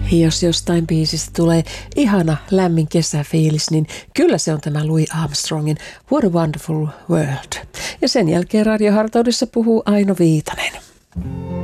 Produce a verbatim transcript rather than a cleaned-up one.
Jos jostain biisistä tulee ihana lämmin kesäfiilis, niin kyllä se on tämä Louis Armstrongin What a Wonderful World. Ja sen jälkeen radiohartaudessa puhuu Aino Viitanen.